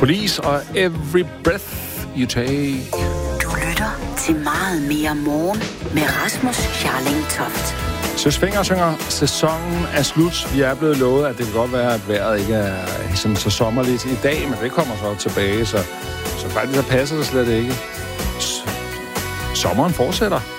Police og Every Breath You Take. Du lytter til Meget Mere Morgen med Rasmus Scharling Toft. Søs Fenger synger, sæsonen er slut. Vi er blevet lovet, at det kan godt være, at vejret ikke er sådan så sommerligt i dag, men det kommer så tilbage, så faktisk så passer det slet ikke. Sommeren fortsætter.